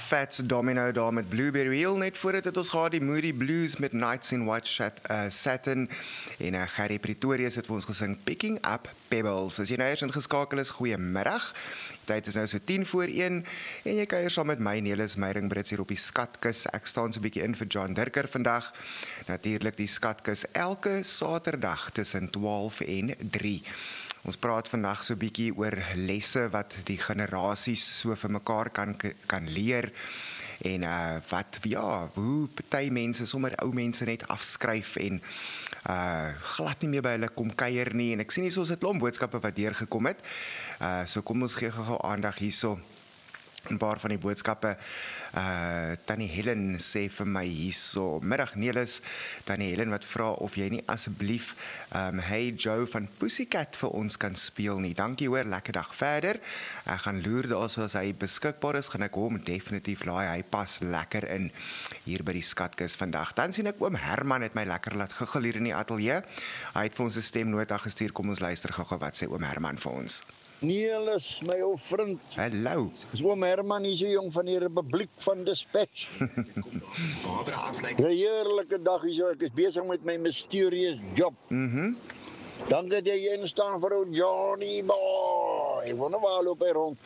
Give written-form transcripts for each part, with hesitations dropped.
Fats Domino daar met Blueberry Hill. Net voordat het ons gehad die Moody Blues met Nights in White Satin. En Gerry Pretorius het vir ons gesing Picking Up Pebbles. As jy nou eers ingeskakel is, goeiemiddag. Tyd is nou so 10:01 en jy kuier saam met my Nelis Meiring-Brits hier op die Skatkus. Ek staan so 'n bietjie in vir John Dirker vandag. Natuurlik die Skatkus elke Saterdag tussen 12 en 3. Ons praat vandag so 'n bietjie oor lesse wat die generasies so vir mekaar kan leer. En hoe party mense sommer ou mense net afskryf en glad nie meer by hulle kom kuier nie. En ek sien hier so 'n klomp boodskappe wat deurgekom het. So kom ons gee gou aandag hierso. 'n paar van die boodskappe. Tannie Helen sê vir my hierso, middag Nelis, Tannie Helen wat vra of jy nie asseblief Hey Joe van Pussycat vir ons kan speel nie. Dankie hoor, lekker dag verder. Ek gaan loer daarso as hy beskikbaar is, gaan ek hom definitief laai. Hy pas lekker in hier by die Skatkus vandag. Dan sien ek oom Herman het my lekker laat giggel hier in die ateljee. Hy het vir ons 'n stemnota gestuur. Kom ons luister gou wat sê oom Herman vir ons. Nelis, my ou vriend. Hallo. Dis oom Herman hier, so jong van die Republiek van Dispatch. 'n heerlike dag hier so. Ek is besig met my mysterious job. Dank dat jy instaan vir ou Johnny boy. Ek wonder waar loop hy rond.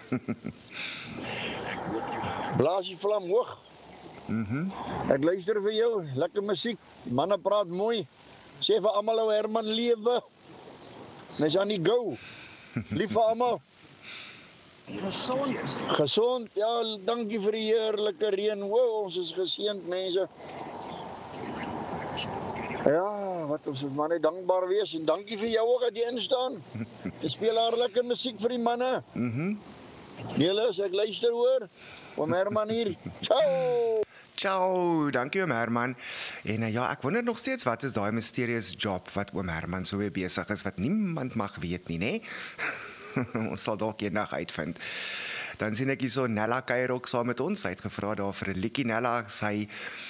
Blaas die vlam hoog. Ek luister vir jou, lekker musiek. Manne praat mooi. Sê vir almal ou Herman lewe. Hy's aan die go. Lief vir almal. Gesond, ja, dankie vir die heerlike reën. Wow, ons is geseënd mense. Ja, wat ons moet maar net dankbaar wees en dankie vir jou ook dat jy instaan. Jy speel haar lekker musiek vir die manne. Nelis, ek luister hoor. Oom Herman hier. Ciao. Ciao, dankie oom Herman. En ek wonder nog steeds wat is daai mysterious job wat oom Herman so weer besig is wat niemand mag weet nie, né? Ons sal dalk eendag uitvind. Dan sien ek hier so Nella kuier ook saam met ons. Sy het gevra daar vir 'n liedjie. Nella, sy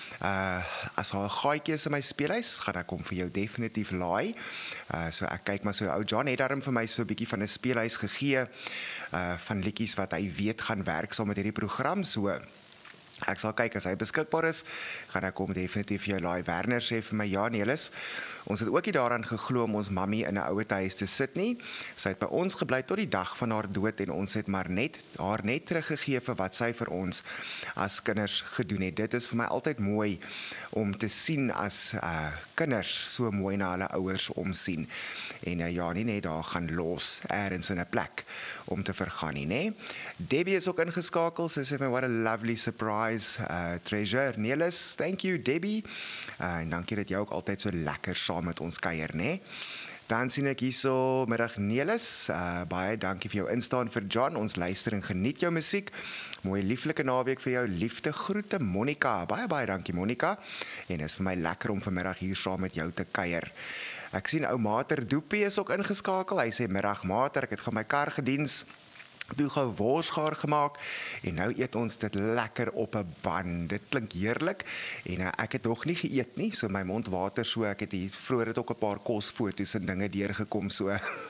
as haar gaatjie is in my speelhuis, gaan ek hom vir jou definitief laai. So ek kyk maar so, ou John het daarom vir my so 'n bietjie van 'n speelhuis gegee van liedjies wat hy weet gaan werk saam met hierdie program, so ek sal kyk as hy beskikbaar is, gaan ek hom definitief jou laai. Werner sê vir my, ja Nelis, ons het ook nie daaraan geglo om ons mammie in 'n ouer huis te sit nie. Sy het by ons gebly tot die dag van haar dood en ons het maar haar net teruggegee vir wat sy vir ons as kinders gedoen het. Dit is vir my altyd mooi om te sien as kinders so mooi na hulle ouers omsien. En nie net daar gaan los, ergens in 'n plek om te vergaan nie, né? Debbie is ook ingeskakel. Sy sê my, what a lovely surprise, treasure. Nelis, thank you Debbie. En dankie dat jy ook altyd so lekker saam met ons kuier, né? Dan sien ek hierso, middag Nelis, baie dankie vir jou instaan vir John, ons luister en geniet jou musiek. Mooi lieflike naweek vir jou, liefde groete Monica, baie dankie Monica, en is vir my lekker om vanmiddag hier saam met jou te kuier. Ek sien ou Mater Doepie is ook ingeskakel, hy sê middag Mater, ek het gaan my kar gediens, toe gou worsgaar gemaak en nou eet ons dit lekker op 'n ban. Dit klink heerlik en ek het nog nie geëet nie, so my mond water so. Ek het hier vroeër het ook 'n paar kosfoto's en dinge deurgekom so.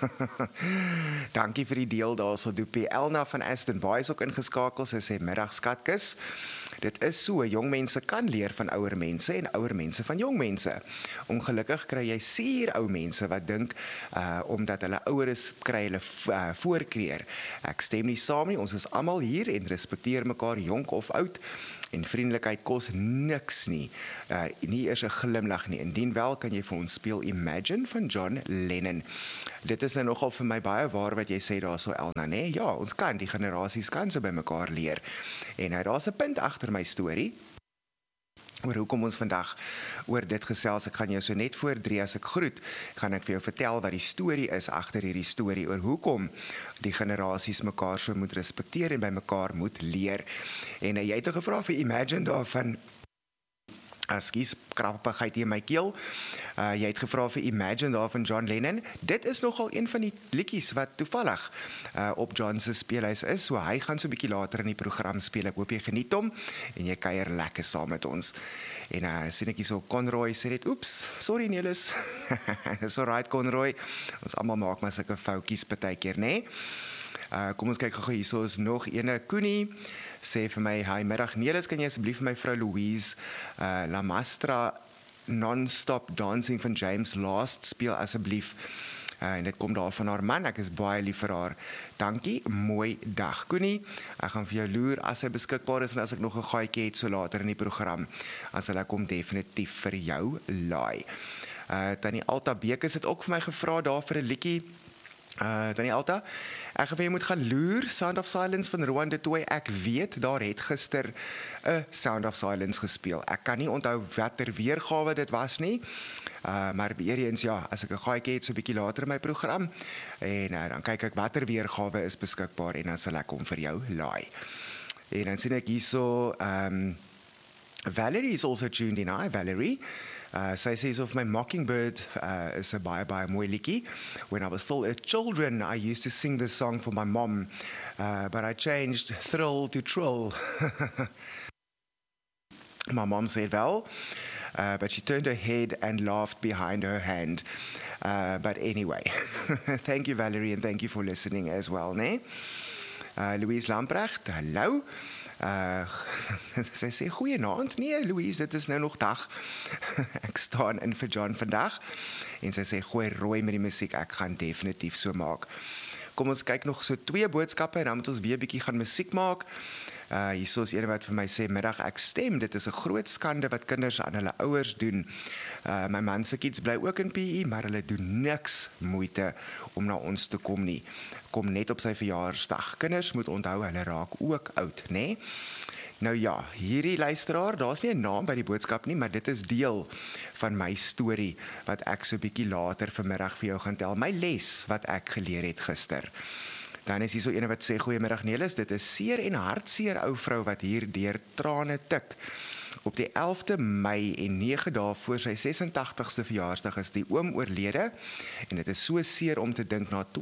Dankie vir die deel daarso Doopie. Elna van Aston Bay is ook ingeskakel. Sy sê middag Skatkus. Dit is so, jong mense kan leer van ouer mense en ouer mense van jong mense. Ongelukkig kry jy suur ou mense wat dink omdat hulle ouer is, kry hulle voorkeur. Ek stem nie saam nie, ons is almal hier en respekteer mekaar jonk of oud en vriendelikheid kos niks nie. Nie eers 'n glimlag nie. Indien wel kan jy vir ons speel Imagine van John Lennon. Dit is nou nogal vir my baie waar wat jy sê daar so Elna, né? Ja, ons kan, die generasies kan so by mekaar leer. En daar's 'n punt agter my storie. Oor hoekom ons vandag oor dit gesels. Ek gaan jou so net voor 3 as ek groet, gaan ek vir jou vertel wat die storie is agter hierdie storie, oor hoekom die generasies mekaar so moet respekteer en by mekaar moet leer. En jy het gevra vir Imagine daarvan, Askies, krappigheid in my keel. Jy het gevra vir Imagine daar van John Lennon. Dit is nogal een van die liedjies wat toevallig op John se speelhuis is. So hy gaan so 'n bietjie later in die program speel. Ek hoop jy geniet hom en jy kuier lekker saam met ons. En sien ek hier so Conroy sê dit, oeps, sorry Nelis. Dis alright Conroy. Ons almal maak maar sulke foutjies partykeer, né? Kom ons kyk gou hierso is nog ene Koenie sê vir my, hi middag Nelis, kan jy asseblief vir my vrou Louise La Mastra Non-Stop Dancing van James Last speel asseblief. En dit kom daar van haar man, ek is baie lief vir haar. Dankie, mooi dag. Koenie, ek gaan vir jou loer as hy beskikbaar is en as ek nog 'n gaatjie het so later in die program, as hulle kom definitief vir jou laai. Tannie Alta Beek het ook vir my gevra daar vir 'n liedjie. Tannie Alta, ek gaan vir jy moet gaan loer, Sound of Silence van Rowan de Tooy. Ek weet, daar het gister 'n Sound of Silence gespeel. Ek kan nie onthou watter weergawe dit was nie, maar weer eens, ja, as ek 'n gaatjie het so 'n bietjie later in my program, en dan kyk ek watter weergawe is beskikbaar, en dan sal ek hom vir jou laai. En dan sien ek hierso, Valerie is also tuned in. Hi, Valerie. Sy sê of my Mockingbird is 'n baie mooi liedjie. When I was still a children, I used to sing this song for my mom, but I changed thrill to trill. My mom said well, but she turned her head and laughed behind her hand. But anyway, thank you Valerie, and thank you for listening as well, né? Louise Lamprecht, hallo. Sy sê goeienaand. Nee Louise, dit is nou nog dag. Ek staan in vir John vandag. En sy sê gooi rooi met die musiek, ek gaan definitief so maak. Kom ons kyk nog so 2 boodskappe en dan moet ons weer 'n bietjie gaan musiek maak. Hierso is een wat vir my sê, middag ek stem, dit is 'n groot skande wat kinders aan hulle ouers doen. My man se kids bly ook in PE, maar hulle doen niks moeite om na ons te kom nie. Kom net op sy verjaarsdag. Kinders moet onthou, hulle raak ook oud, né? Nou ja, hierdie luisteraar, daar's nie 'n naam by die boodskap nie, maar dit is deel van my storie wat ek so bietjie later vanmiddag vir jou gaan tel. My les wat ek geleer het gister. Dan is hier so ene wat sê, goeiemiddag Nelis, dit is seer en hartseer ou vrou wat hier deur trane tik. Op die 11de Mei en 9 dae voor sy 86ste verjaarsdag is die oom oorlede en dit is so seer om te dink na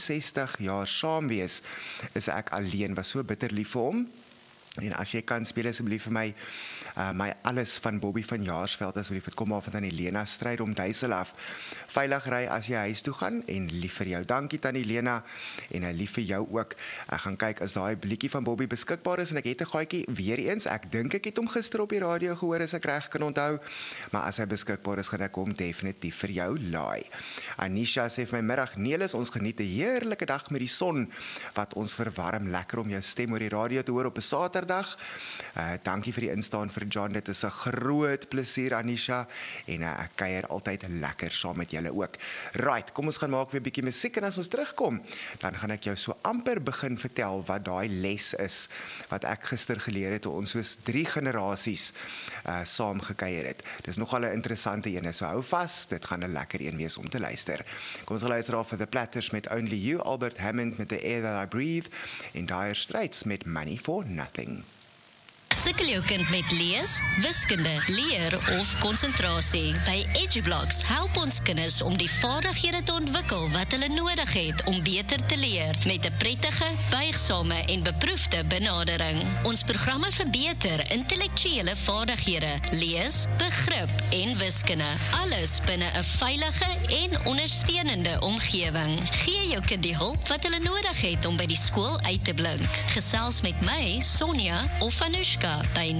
62 jaar saam wees is ek alleen, was so bitter lief vir hom. En as jy kan, speel asseblief vir my my alles van Bobby van Jaarsveld, asseblief, het kom af van Tannie Lena stryd om duisel af. Veilig ry as jy huis toe gaan en lief vir jou. Dankie Tannie Lena en lief vir jou ook. Ek gaan kyk as daai liedjie van Bobby beskikbaar is en ek het 'n gaatjie weer eens. Ek dink ek het hom gister op die radio gehoor as ek reg kan onthou, maar as hy beskikbaar is, gaan ek hom definitief vir jou laai. Anisha sê vir my middag Nelis, ons geniet 'n heerlike dag met die son wat ons verwarm. Lekker om jou stem oor die radio te hoor op 'n Saterdag. Dankie vir die instaan vir John, dit is 'n groot plesier Anisha en ek kuier altyd lekker saam met julle ook. Right, kom ons gaan maak weer 'n bietjie musiek en as ons terugkom, dan gaan ek jou so amper begin vertel wat daai les is wat ek gister geleer het toe ons soos 3 generasies saam gekuier het. Dis nogal 'n interessante een, so hou vas, dit gaan 'n lekker een wees om te luister. Kom ons luister af vir The Platters met Only You, Albert Hammond met The Air That I Breathe en Dire Straits met Money for Nothing. Sukkel jou kind met lees, wiskunde, leer of konsentrasie? By EduBlocks help ons kinders om die vaardighede te ontwikkel wat hulle nodig het om beter te leer met 'n prettige, buigsame en beproefde benadering. Ons programme verbeter intellektuele vaardighede, lees, begrip en wiskunde. Alles binne 'n veilige en ondersteunende omgewing. Gee jou kind die hulp wat hulle nodig het om by die skool uit te blink. Gesels met my, Sonja of Anushka by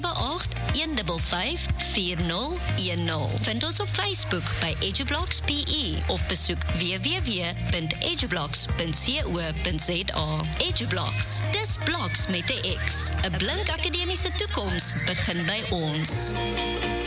078-155-4010. Vind ons op Facebook by EduBlocks PE of besoek www.edublocks.co.za. EduBlocks, dis blocks met 'n X. 'n blink akademiese toekoms begin by ons.